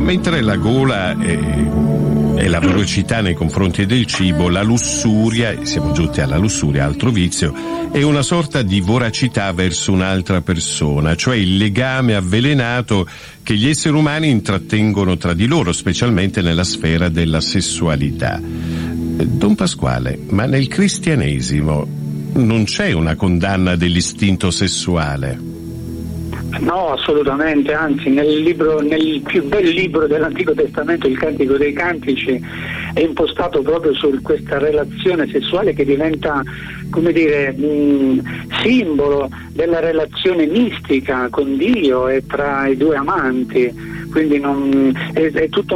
Mentre la gola e la voracità nei confronti del cibo, la lussuria, siamo giunti alla lussuria, altro vizio, è una sorta di voracità verso un'altra persona, cioè il legame avvelenato che gli esseri umani intrattengono tra di loro, specialmente nella sfera della sessualità. Don Pasquale, ma nel cristianesimo non c'è una condanna dell'istinto sessuale? No, assolutamente, anzi nel più bel libro dell'Antico Testamento, il Cantico dei Cantici, è impostato proprio su questa relazione sessuale che diventa, come dire, simbolo della relazione mistica con Dio e tra i due amanti, quindi è tutta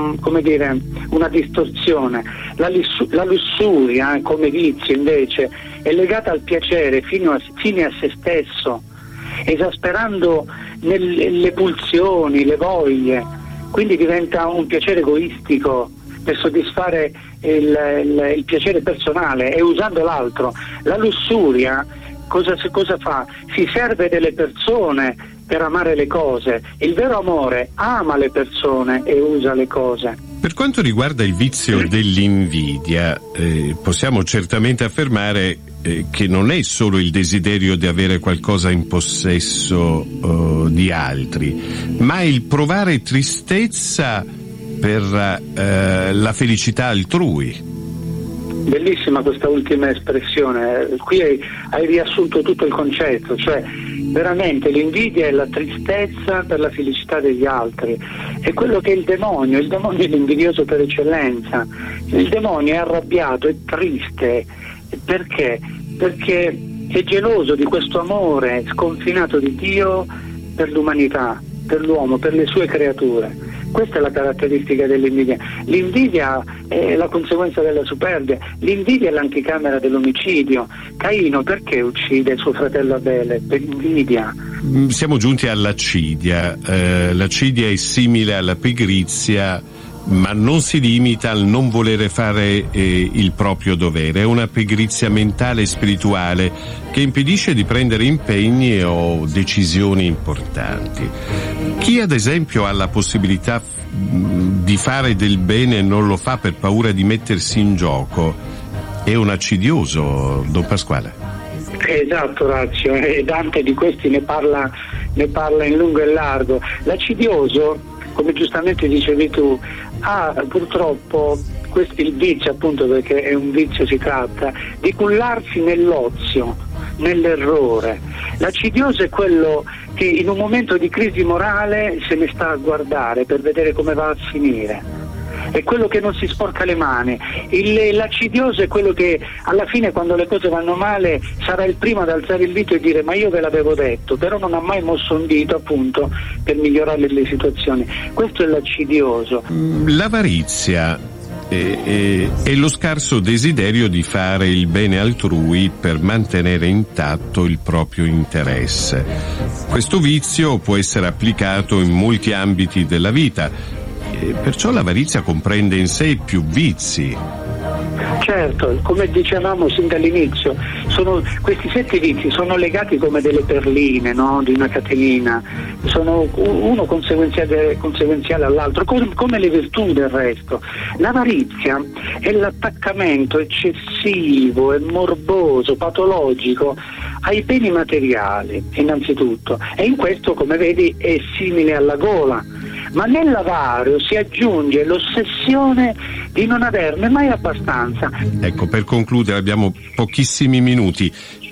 una distorsione. La lussuria come vizio invece è legata al piacere fine a se stesso, esasperando le pulsioni, le voglie, quindi diventa un piacere egoistico per soddisfare il piacere personale e usando l'altro. La lussuria cosa fa? Si serve delle persone per amare le cose. Il vero amore ama le persone e usa le cose. Per quanto riguarda il vizio dell'invidia, possiamo certamente affermare che non è solo il desiderio di avere qualcosa in possesso di altri, ma il provare tristezza per la felicità altrui. Bellissima questa ultima espressione, qui hai riassunto tutto il concetto, cioè veramente l'invidia è la tristezza per la felicità degli altri, è quello che è il demonio è l'invidioso per eccellenza. Il demonio è arrabbiato, è triste, perché? Perché è geloso di questo amore sconfinato di Dio per l'umanità, per l'uomo, per le sue creature. Questa è la caratteristica dell'invidia. L'invidia è la conseguenza della superbia, l'invidia è l'anticamera dell'omicidio. Caino perché uccide suo fratello Abele? Per invidia. Siamo giunti all'accidia. L'accidia è simile alla pigrizia, ma non si limita al non volere fare il proprio dovere. È una pigrizia mentale e spirituale che impedisce di prendere impegni o decisioni importanti. Chi ad esempio ha la possibilità di fare del bene e non lo fa per paura di mettersi in gioco è un accidioso, Don Pasquale. Esatto, Orazio, e Dante di questi ne parla in lungo e largo. L'accidioso, come giustamente dicevi tu, ha purtroppo il vizio, appunto perché è un vizio, si tratta di cullarsi nell'ozio, nell'errore. L'accidioso è quello che in un momento di crisi morale se ne sta a guardare per vedere come va a finire, è quello che non si sporca le mani. L'accidioso è quello che alla fine, quando le cose vanno male, sarà il primo ad alzare il dito e dire ma io ve l'avevo detto, però non ha mai mosso un dito appunto per migliorare le situazioni. Questo è l'accidioso. L'avarizia è lo scarso desiderio di fare il bene altrui per mantenere intatto il proprio interesse. Questo vizio può essere applicato in molti ambiti della vita, perciò l'avarizia comprende in sé più vizi. Certo, come dicevamo sin dall'inizio, questi 7 vizi sono legati come delle perline, no? Di una catenina, sono uno conseguenziale all'altro, come le virtù del resto. L'avarizia è l'attaccamento eccessivo e morboso, patologico ai beni materiali, innanzitutto, e in questo, come vedi, è simile alla gola. Ma nell'avario si aggiunge l'ossessione di non averne mai abbastanza. Ecco, per concludere, abbiamo pochissimi minuti.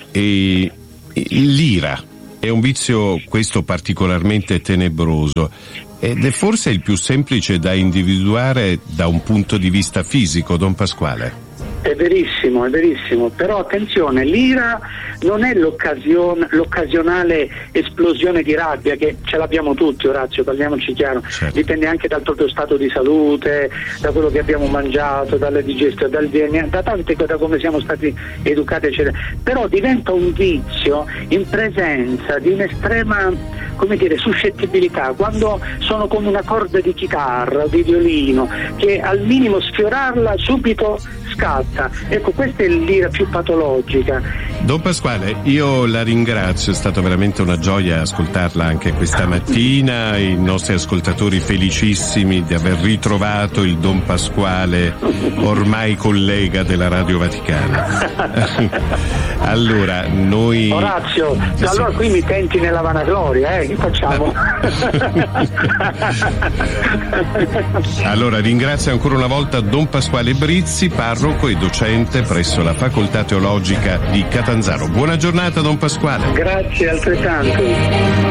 L'ira è un vizio, questo, particolarmente tenebroso, ed è forse il più semplice da individuare da un punto di vista fisico, Don Pasquale. È verissimo, però attenzione, l'ira non è l'occasionale esplosione di rabbia, che ce l'abbiamo tutti, Orazio, parliamoci chiaro, certo. Dipende anche dal proprio stato di salute, da quello che abbiamo mangiato, dalla digestione, dal DNA, da come siamo stati educati, eccetera. Però diventa un vizio in presenza di un'estrema, come dire, suscettibilità, quando sono come una corda di chitarra o di violino, che al minimo sfiorarla subito scatta questa. Ecco, questa è l'ira più patologica. Don Pasquale, io la ringrazio, è stata veramente una gioia ascoltarla anche questa mattina, i nostri ascoltatori felicissimi di aver ritrovato il Don Pasquale, ormai collega della Radio Vaticana. Allora, noi... Orazio, allora qui mi tenti nella vanagloria, che facciamo? Allora, ringrazio ancora una volta Don Pasquale Brizzi, parroco e docente presso la Facoltà Teologica di Catanzaro. Buona giornata, Don Pasquale. Grazie, altrettanto.